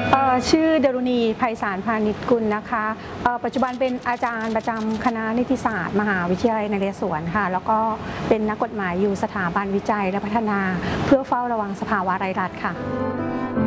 ชื่อดรุณีไพศาลพานิชกุลนะคะปัจจุบันเป็นอาจารย์ประจำคณะนิติศาสตร์มหาวิทยาลัยนเรศวรค่ะแล้วก็เป็นนักกฎหมายอยู่สถาบันวิจัยและพัฒนาเพื่อเฝ้าระวังสภาวะไร้รัฐค่ะ